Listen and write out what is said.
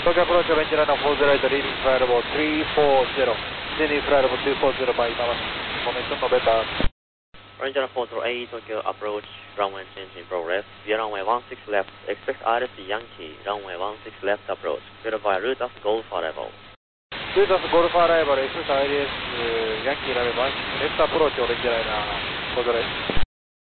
Tokyo approach orange line 40 right, leading flight level 340. Descending flight level 240 by momentum November. Orange line 408, Tokyo approach, runway change in progress. Via runway 16 left, expect RSC Yankee, runway 16 left approach. Verify route as Golf arrival. Route as Golf arrival, expect ILS Yankee runway 16 left approach, orange line 40 right.